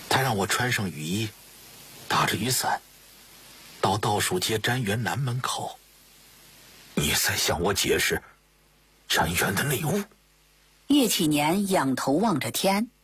他让我穿上雨衣，打着雨伞，到道术街瞻园南门口。你再向我解释瞻园的内务。 岳启年仰头望着天，